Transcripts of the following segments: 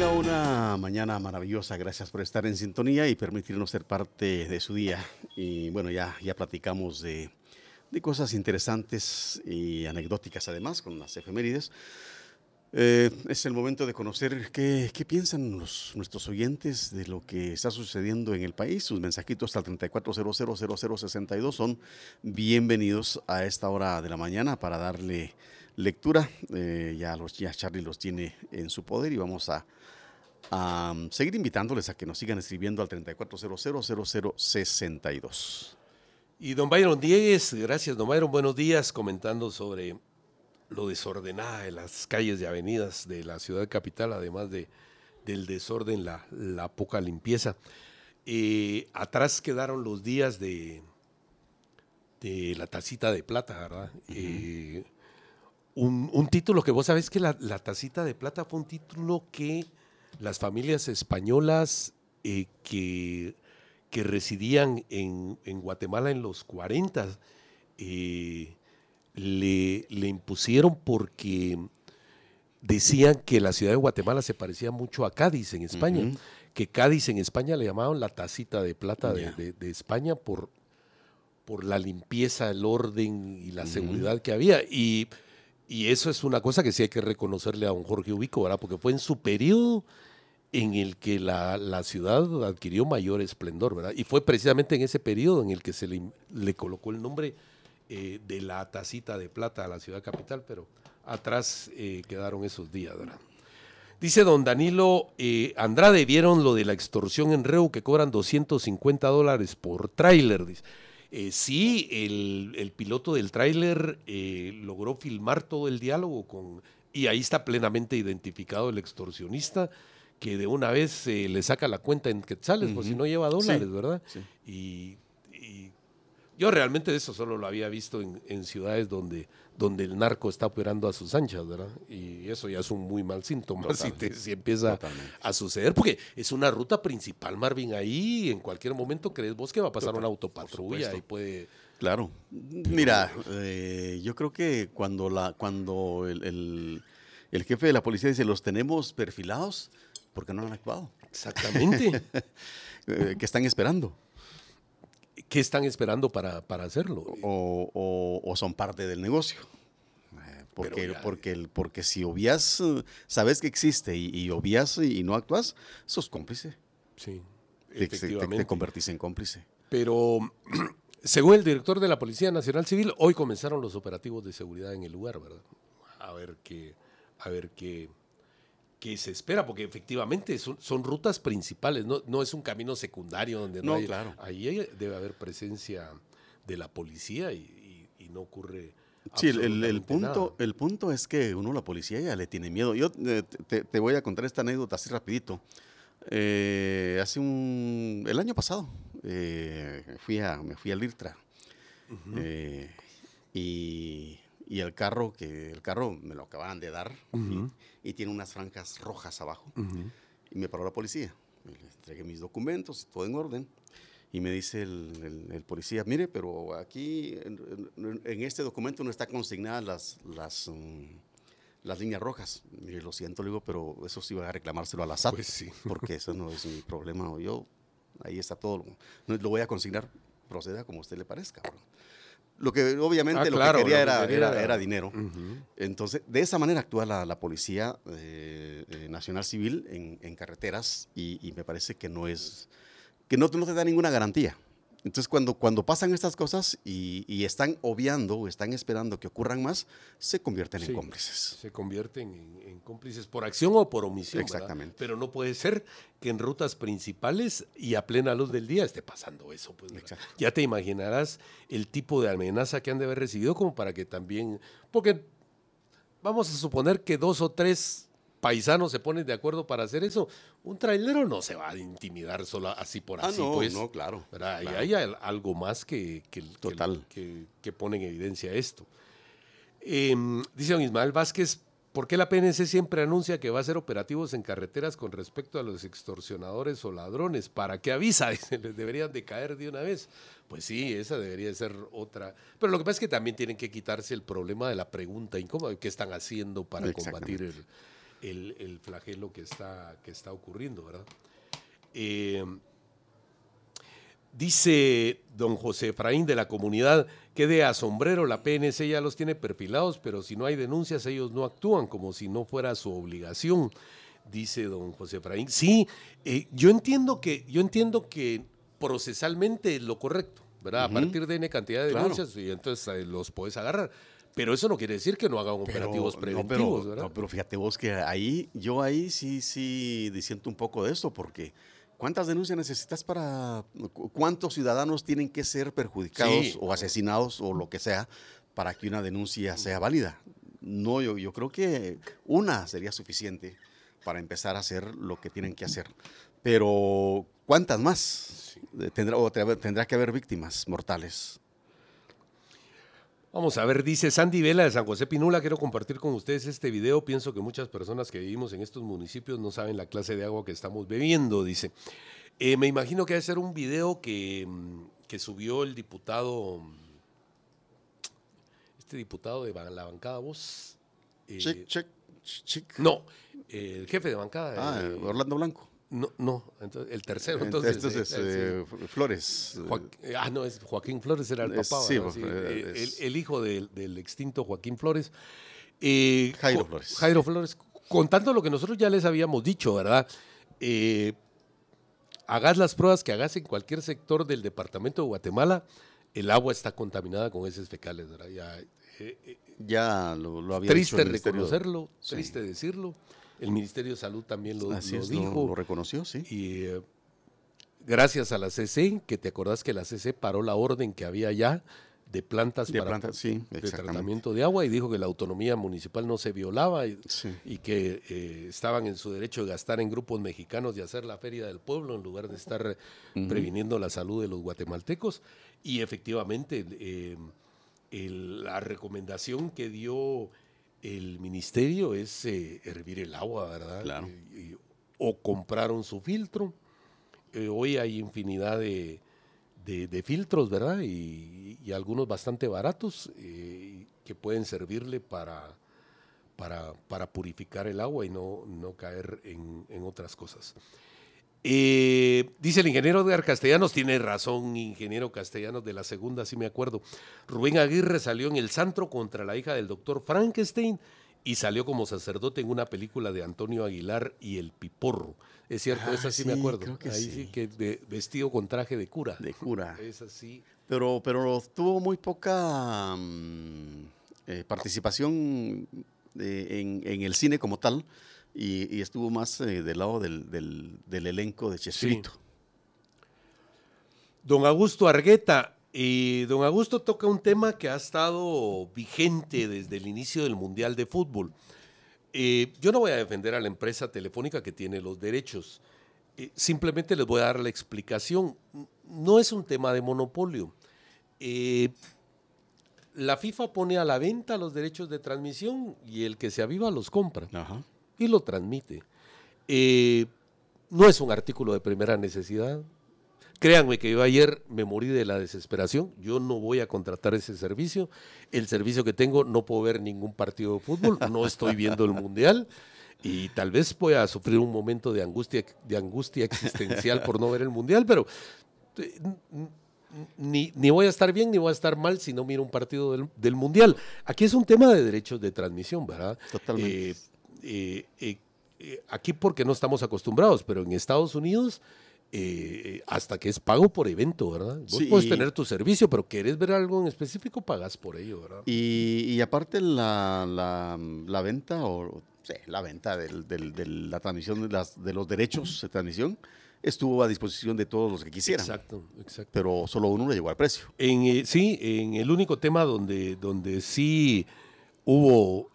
tenga una mañana maravillosa. Gracias por estar en sintonía y permitirnos ser parte de su día. Y bueno, ya platicamos de cosas interesantes y anecdóticas además con las efemérides. Es el momento de conocer qué piensan nuestros oyentes de lo que está sucediendo en el país. Sus mensajitos al 34000062 son bienvenidos a esta hora de la mañana para darle lectura. Ya Charlie los tiene en su poder y vamos a seguir invitándoles a que nos sigan escribiendo al 34000062. Y don Byron Diegues, gracias don Byron, buenos días, comentando sobre lo desordenada de las calles y avenidas de la ciudad capital, además del desorden, la poca limpieza. Atrás quedaron los días de la tacita de plata, ¿verdad? Un título que vos sabés que la tacita de plata fue un título que las familias españolas que residían en Guatemala en los 40 le impusieron porque decían que la ciudad de Guatemala se parecía mucho a Cádiz en España, que Cádiz en España le llamaban la tacita de plata de España por la limpieza, el orden y la seguridad que había. Y eso es una cosa que sí hay que reconocerle a don Jorge Ubico, ¿verdad? Porque fue en su periodo en el que la ciudad adquirió mayor esplendor, ¿verdad? Y fue precisamente en ese periodo en el que se le colocó el nombre de la tacita de plata a la ciudad capital, pero atrás quedaron esos días, ¿verdad? Dice don Danilo Andrade, ¿vieron lo de la extorsión en Reu que cobran $250 por tráiler? Dice. Sí, el piloto del tráiler logró filmar todo el diálogo y ahí está plenamente identificado el extorsionista, que de una vez le saca la cuenta en quetzales, pues si no lleva dólares, sí, ¿verdad? Sí. Y yo realmente eso solo lo había visto en ciudades donde el narco está operando a sus anchas, ¿verdad? Y eso ya es un muy mal síntoma si empieza a suceder, porque es una ruta principal, Marvin, ahí en cualquier momento crees vos que va a pasar una autopatrulla y puede... Claro. Mira, yo creo que cuando el jefe de la policía dice los tenemos perfilados, porque no han actuado. Exactamente. ¿Qué están esperando? ¿Qué están esperando para hacerlo? O son parte del negocio. Porque si obvias, sabes que existe y obvias y no actúas, sos cómplice. Sí, efectivamente. Te convertís en cómplice. Pero según el director de la Policía Nacional Civil, hoy comenzaron los operativos de seguridad en el lugar, ¿verdad? A ver qué se espera, porque efectivamente son rutas principales, no es un camino secundario donde no hay... Claro. Ahí debe haber presencia de la policía y no ocurre... Sí, el punto es que la policía ya le tiene miedo. Yo te voy a contar esta anécdota así rapidito. El año pasado me fui al IRTRA y el carro me lo acababan de dar y tiene unas franjas rojas abajo y me paró la policía. Le entregué mis documentos, todo en orden. Y me dice el policía, mire, pero aquí en este documento no está consignadas las líneas rojas. Mire, lo siento, le digo, pero eso sí va a reclamárselo a la SAT, pues sí. porque eso no es mi problema. Ahí está todo. Lo voy a consignar, proceda como a usted le parezca, ¿verdad? Lo que obviamente que quería era dinero. Entonces, de esa manera actúa la Policía Nacional Civil en carreteras y me parece que no te da ninguna garantía. Entonces, cuando pasan estas cosas y están obviando o están esperando que ocurran más, se convierten en cómplices. Se convierten en cómplices por acción o por omisión. Exactamente. ¿Verdad? Pero no puede ser que en rutas principales y a plena luz del día esté pasando eso. Pues, ya te imaginarás el tipo de amenaza que han de haber recibido como para que también... Porque vamos a suponer que 2 o 3... paisanos se ponen de acuerdo para hacer eso, un trailero no se va a intimidar solo así por así. No, claro. Y hay algo más que pone en evidencia esto. Dice don Ismael Vázquez, ¿por qué la PNC siempre anuncia que va a hacer operativos en carreteras con respecto a los extorsionadores o ladrones? ¿Para qué avisa? Dice, les deberían de caer de una vez. Pues sí, esa debería ser otra. Pero lo que pasa es que también tienen que quitarse el problema de la pregunta incómoda, ¿qué están haciendo para combatir el flagelo que está ocurriendo, ¿verdad? Dice don José Efraín de la comunidad que de asombrero la PNC ya los tiene perfilados, pero si no hay denuncias ellos no actúan como si no fuera su obligación, dice don José Efraín. Sí, yo entiendo que procesalmente es lo correcto, ¿verdad? A partir de N cantidad de denuncias y entonces los puedes agarrar. Pero eso no quiere decir que no hagan operativos preventivos, ¿verdad? No, pero fíjate vos que yo sí disiento un poco de esto, porque ¿cuántas denuncias necesitas cuántos ciudadanos tienen que ser perjudicados o asesinados o lo que sea para que una denuncia sea válida? No, yo creo que una sería suficiente para empezar a hacer lo que tienen que hacer. Pero ¿cuántas más? Tendrá que haber víctimas mortales. Vamos a ver, dice Sandy Vela de San José Pinula, quiero compartir con ustedes este video. Pienso que muchas personas que vivimos en estos municipios no saben la clase de agua que estamos bebiendo, dice. Me imagino que debe ser un video que subió el diputado, de la bancada Voz. Chic. No, el jefe de bancada. Orlando Blanco. No, entonces, el tercero. Entonces, Flores. Es Joaquín Flores, era el papá. Sí, el hijo del extinto Joaquín Flores. Jairo Flores, contando lo que nosotros ya les habíamos dicho, ¿verdad? Hagas las pruebas que hagas en cualquier sector del departamento de Guatemala, el agua está contaminada con heces fecales, ¿verdad? Ya lo había triste dicho reconocerlo, triste decirlo. El Ministerio de Salud también lo dijo. Lo reconoció, sí. Y gracias a la CC, que te acordás que la CC paró la orden que había ya de plantas de tratamiento de agua y dijo que la autonomía municipal no se violaba y que estaban en su derecho de gastar en grupos mexicanos y hacer la feria del pueblo en lugar de estar previniendo la salud de los guatemaltecos. Y efectivamente la recomendación que dio el ministerio es hervir el agua, ¿verdad? Claro. O compraron su filtro. Hoy hay infinidad de filtros, ¿verdad? Y algunos bastante baratos que pueden servirle para purificar el agua y no caer en otras cosas. Dice el ingeniero Edgar Castellanos, tiene razón, ingeniero Castellanos, de la segunda, sí me acuerdo. Rubén Aguirre salió en El Santro contra la hija del doctor Frankenstein y salió como sacerdote en una película de Antonio Aguilar y El Piporro. Es cierto, esa sí me acuerdo. Creo que ahí sí, que vestido con traje de cura. De cura. Esa sí. Pero tuvo muy poca participación en el cine como tal. Y estuvo más del lado del elenco de Chespirito. Sí. Don Augusto Argueta. Don Augusto toca un tema que ha estado vigente desde el inicio del Mundial de Fútbol. Yo no voy a defender a la empresa telefónica que tiene los derechos. Simplemente les voy a dar la explicación. No es un tema de monopolio. La FIFA pone a la venta los derechos de transmisión y el que se aviva los compra. Ajá. Y lo transmite. No es un artículo de primera necesidad. Créanme que yo ayer me morí de la desesperación. Yo no voy a contratar ese servicio. El servicio que tengo, no puedo ver ningún partido de fútbol. No estoy viendo el Mundial. Y tal vez pueda sufrir un momento de angustia existencial por no ver el Mundial, pero ni voy a estar bien ni voy a estar mal si no miro un partido del Mundial. Aquí es un tema de derechos de transmisión, ¿verdad? Totalmente. Aquí porque no estamos acostumbrados, pero en Estados Unidos hasta que es pago por evento, ¿verdad? Vos puedes tener tu servicio, pero querés ver algo en específico, pagas por ello, ¿verdad? Y aparte la venta la venta de la transmisión de los derechos de transmisión estuvo a disposición de todos los que quisieran. Exacto. Pero solo uno le llegó al precio. En el único tema donde sí hubo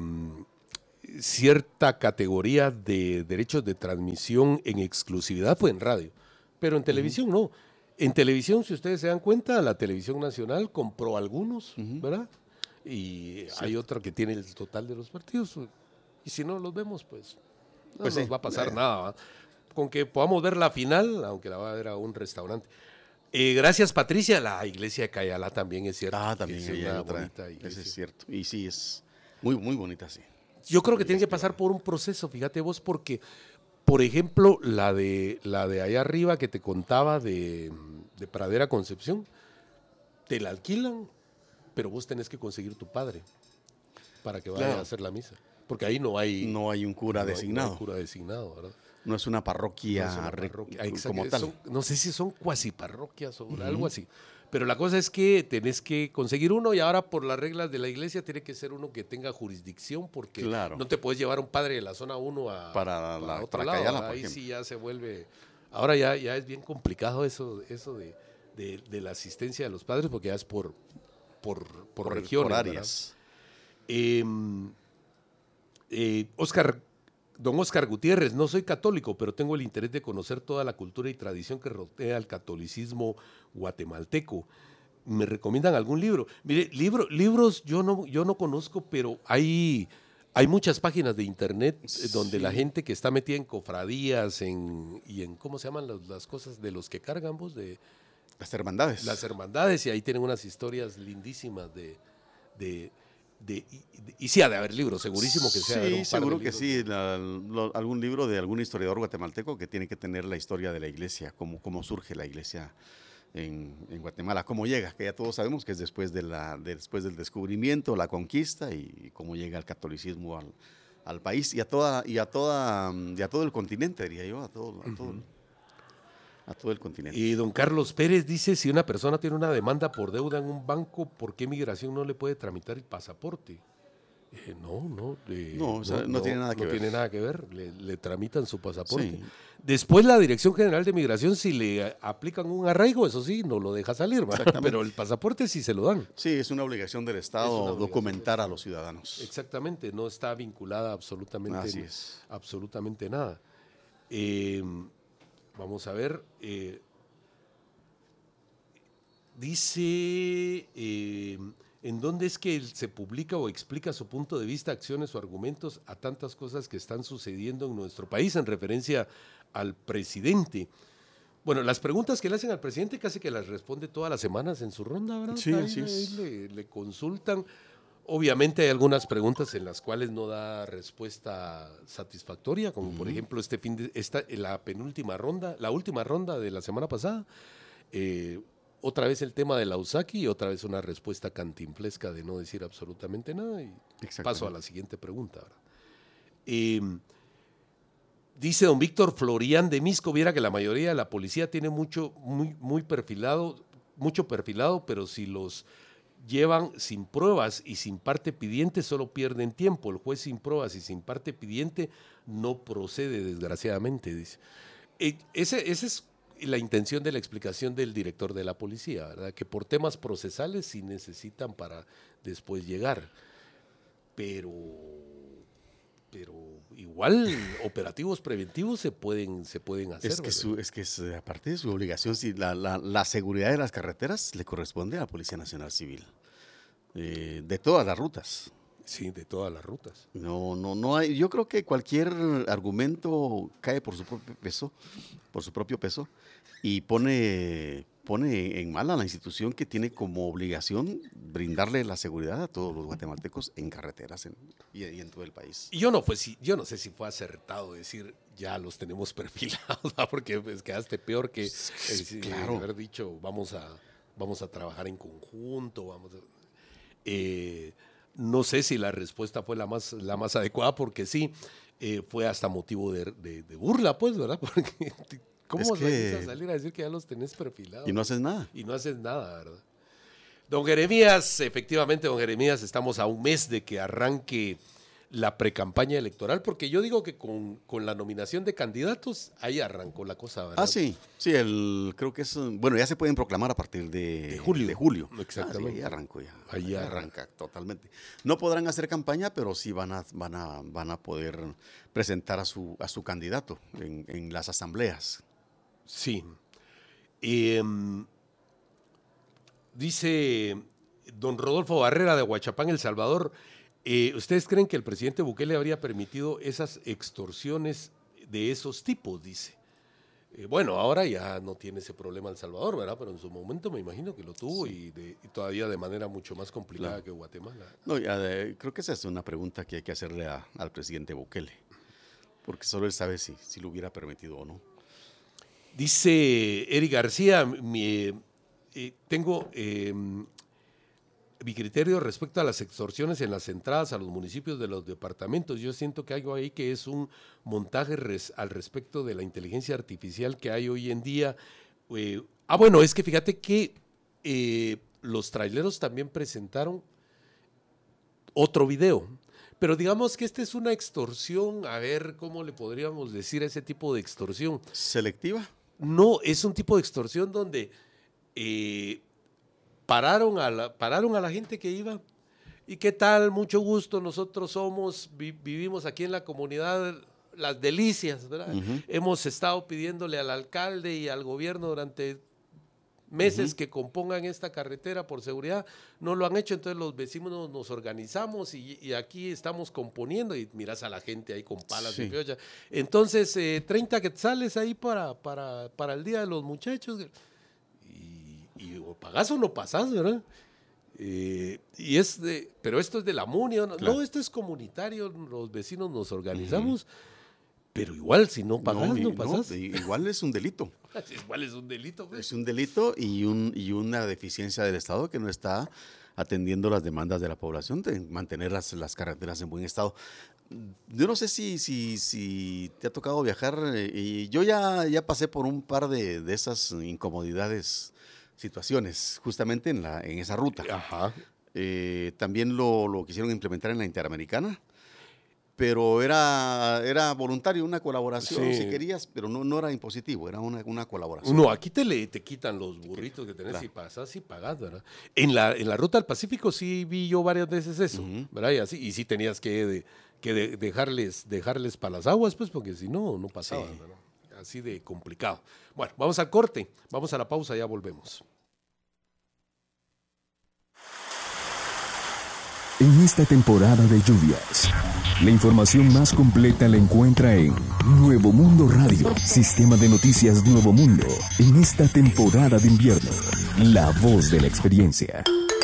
cierta categoría de derechos de transmisión en exclusividad fue en radio, pero en televisión no. En televisión, si ustedes se dan cuenta, la televisión nacional compró algunos, ¿verdad? Y hay otra que tiene el total de los partidos. Y si no los vemos, pues no nos va a pasar nada, ¿va? Con que podamos ver la final, aunque la va a ver a un restaurante. Gracias, Patricia. La iglesia de Cayala también es cierto. También es una bonita iglesia. Eso es cierto. Y sí, es muy, muy bonita, sí. Yo creo que tiene que pasar por un proceso, fíjate vos, porque, por ejemplo, la de allá arriba que te contaba de Pradera Concepción, te la alquilan, pero vos tenés que conseguir tu padre para que vaya a hacer la misa. Porque ahí no hay un cura designado. No hay cura designado, ¿verdad? No es una parroquia, como tal. No sé si son cuasi parroquias o algo así. Pero la cosa es que tenés que conseguir uno y ahora por las reglas de la iglesia tiene que ser uno que tenga jurisdicción porque no te puedes llevar un padre de la zona 1 para otro lado. Cayala, ahí sí ya se vuelve... Ahora ya es bien complicado eso de la asistencia de los padres porque ya es por regiones. Por áreas. Don Oscar Gutiérrez, no soy católico, pero tengo el interés de conocer toda la cultura y tradición que rodea al catolicismo guatemalteco. ¿Me recomiendan algún libro? Mire, libros yo no conozco, pero hay muchas páginas de internet donde la gente que está metida en cofradías y en ¿cómo se llaman las cosas de los que cargan vos? Las hermandades. Las hermandades, y ahí tienen unas historias lindísimas y sí ha de haber libros, segurísimo que sea. Sí, seguro que sí, algún libro de algún historiador guatemalteco que tiene que tener la historia de la iglesia, cómo surge la iglesia en Guatemala, cómo llega, que ya todos sabemos que es después del descubrimiento, la conquista y cómo llega el catolicismo al país y a todo el continente, diría yo, a todo el continente. Y don Carlos Pérez dice, si una persona tiene una demanda por deuda en un banco, ¿por qué Migración no le puede tramitar el pasaporte? No tiene nada que ver. No tiene nada que ver, le tramitan su pasaporte. Sí. Después la Dirección General de Migración, si le aplican un arraigo, eso sí, no lo deja salir, pero el pasaporte sí se lo dan. Sí, es una obligación del Estado documentar a los ciudadanos. Exactamente, no está vinculada absolutamente nada. Vamos a ver, dice, ¿en dónde es que se publica o explica su punto de vista, acciones o argumentos a tantas cosas que están sucediendo en nuestro país en referencia al presidente? Bueno, las preguntas que le hacen al presidente casi que las responde todas las semanas en su ronda, ¿verdad? Sí, así es. Le consultan. Obviamente hay algunas preguntas en las cuales no da respuesta satisfactoria, como por ejemplo la última ronda de la semana pasada, otra vez el tema de la USACI y otra vez una respuesta cantinflesca de no decir absolutamente nada y paso a la siguiente pregunta. Dice don Víctor Florián de Misco, viera que la mayoría de la policía tiene mucho perfilado, pero si los llevan sin pruebas y sin parte pidiente, solo pierden tiempo. El juez sin pruebas y sin parte pidiente no procede, desgraciadamente, dice. Esa es la intención de la explicación del director de la policía, ¿verdad? Que por temas procesales sí necesitan para después llegar. Pero igual operativos preventivos se pueden hacer. Es que aparte de su obligación, si la seguridad de las carreteras le corresponde a la Policía Nacional Civil, de todas las rutas. Sí, de todas las rutas. No hay. Yo creo que cualquier argumento cae por su propio peso, y pone en mal a la institución que tiene como obligación brindarle la seguridad a todos los guatemaltecos en carreteras y en todo el país. Y yo no sé si fue acertado decir ya los tenemos perfilados, porque pues, quedaste peor que claro. haber dicho vamos a trabajar en conjunto, no sé si la respuesta fue la más adecuada, porque sí, fue hasta motivo de burla, pues, ¿verdad? Porque ¿cómo vas a salir a decir que ya los tenés perfilados? Y no haces nada. ¿Verdad? Don Jeremías, efectivamente, estamos a un mes de que arranque la precampaña electoral, porque yo digo que con la nominación de candidatos, ahí arrancó la cosa, ¿verdad? Sí, creo que ya se pueden proclamar a partir de julio. Exactamente. Ahí arrancó ya. Ahí arranca totalmente. No podrán hacer campaña, pero sí van a poder presentar a su candidato en las asambleas. Sí. Dice don Rodolfo Barrera de Huachapán, El Salvador, ¿ustedes creen que el presidente Bukele habría permitido esas extorsiones de esos tipos? Dice. Bueno, ahora ya no tiene ese problema El Salvador, ¿verdad? Pero en su momento me imagino que lo tuvo y todavía de manera mucho más complicada que Guatemala. No, creo que esa es una pregunta que hay que hacerle al presidente Bukele, porque solo él sabe si lo hubiera permitido o no. Dice Eric García, tengo mi criterio respecto a las extorsiones en las entradas a los municipios de los departamentos. Yo siento que hay algo ahí que es un montaje al respecto de la inteligencia artificial que hay hoy en día. Bueno, es que fíjate que los traileros también presentaron otro video. Pero digamos que esta es una extorsión, a ver cómo le podríamos decir a ese tipo de extorsión. ¿Selectiva? No, es un tipo de extorsión donde pararon a la gente que iba. ¿Y qué tal? Mucho gusto, nosotros vivimos aquí en la comunidad Las Delicias, ¿verdad? Uh-huh. Hemos estado pidiéndole al alcalde y al gobierno durante meses que compongan esta carretera por seguridad, no lo han hecho, entonces los vecinos nos organizamos y aquí estamos componiendo y miras a la gente ahí con palas y piocha. Entonces, 30 quetzales ahí para el día de los muchachos y o pagás o no pasás, ¿verdad? Pero esto es de la MUNI, ¿no? Claro. No, esto es comunitario, los vecinos nos organizamos. Pero igual, si no pagas, no pasas. No, igual es un delito. Igual es un delito. Pues. Es un delito y una deficiencia del Estado que no está atendiendo las demandas de la población de mantener las carreteras en buen estado. Yo no sé si te ha tocado viajar, y yo ya pasé por un par de esas incomodidades, situaciones, justamente en esa ruta. Ajá. También lo quisieron implementar en la Interamericana. Pero era voluntario, una colaboración, si querías, pero no era impositivo, era una colaboración. No, aquí te quitan los burritos que tenés, claro. Y pasás y pagás, ¿verdad? En la ruta del Pacífico sí vi yo varias veces eso, ¿verdad? Y sí tenías que dejarles para las aguas, pues, porque si no pasaba, ¿verdad? Así de complicado. Bueno, vamos al corte, vamos a la pausa, ya volvemos. En esta temporada de lluvias, la información más completa la encuentra en Nuevo Mundo Radio, sistema de noticias Nuevo Mundo. En esta temporada de invierno, la voz de la experiencia.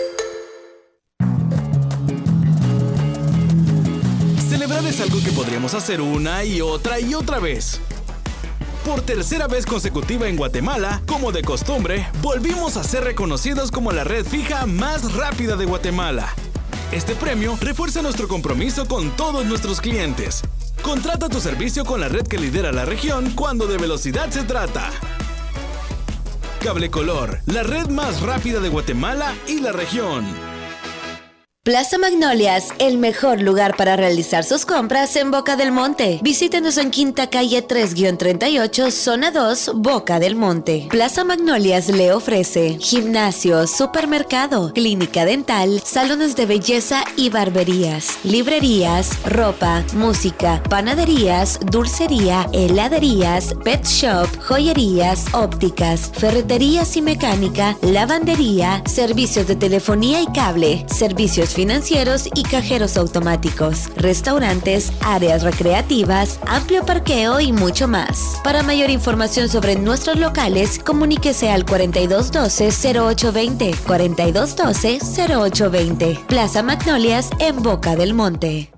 Celebrar es algo que podríamos hacer una y otra vez. Por tercera vez consecutiva en Guatemala, como de costumbre, volvimos a ser reconocidos como la red fija más rápida de Guatemala. Este premio refuerza nuestro compromiso con todos nuestros clientes. Contrata tu servicio con la red que lidera la región cuando de velocidad se trata. Cablecolor, la red más rápida de Guatemala y la región. Plaza Magnolias, el mejor lugar para realizar sus compras en Boca del Monte. Visítenos en Quinta Calle 3-38, Zona 2, Boca del Monte. Plaza Magnolias le ofrece gimnasio, supermercado, clínica dental, salones de belleza y barberías, librerías, ropa, música, panaderías, dulcería, heladerías, pet shop, joyerías, ópticas, ferreterías y mecánica, lavandería, servicios de telefonía y cable, servicios financieros y cajeros automáticos, restaurantes, áreas recreativas, amplio parqueo y mucho más. Para mayor información sobre nuestros locales, comuníquese al 4212-0820, 4212-0820. Plaza Magnolias en Boca del Monte.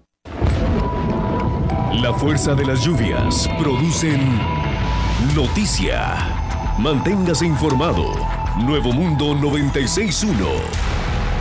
La fuerza de las lluvias producen noticia. Manténgase informado. Nuevo Mundo 96.1.